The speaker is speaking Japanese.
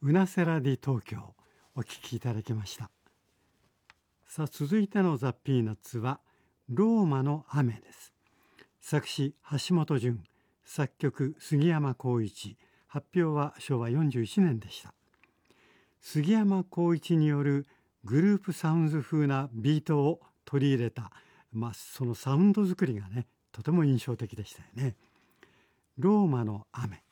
ウナセラディ東京お聴きいただきました。さあ続いてのザ・ピーナッツはローマの雨です。作詞橋本淳、作曲杉山浩一、発表は昭和41年でした。杉山浩一によるグループサウンズ風なビートを取り入れた、そのサウンド作りがねとても印象的でしたよね。ローマの雨。